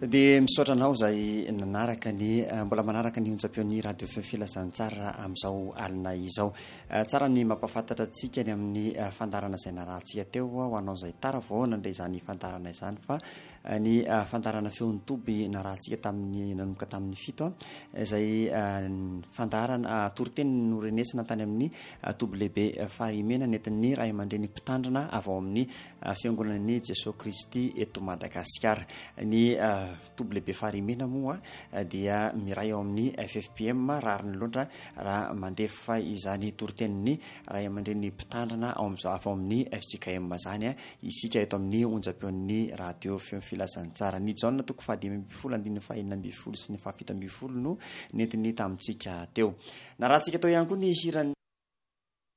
dia misaotranao zay nanaraka ny mbola manaraka ny onjam-peon'ny radio feo filazantsara amin'izao alina izao. Tsara ny mampafantatra antsika ny amin'ny fandarana izay narahantsika teo ho anao izay tara vao nandray izany fandarana izany fa ny fandarana feon'ny toby narahantsika tamin'ny nanomboka tamin'ny fito izay fandarana toriteny norenesina tany amin'ny toby lehibe Farimena nentin'ny ray aman-dreny mpitandrina avy ao amin'ny fiangonan'i Jesosy Kristy eto Madagasikara. Ny toby lehibe Farimena moa dia miray ao amin'ny FFPM rariny loatra raha mandefa izany toritenin'ny ray aman-dreny mpitandrina avy ao amin'ny FJKM zany isika eto amin'ny onjam-peon'ny radio feo filazantsara. Ny jaona toko 5 sy ny 7 no nentiny tamintsika teo. Na raha tsika teo ihany koa ny hiran'ny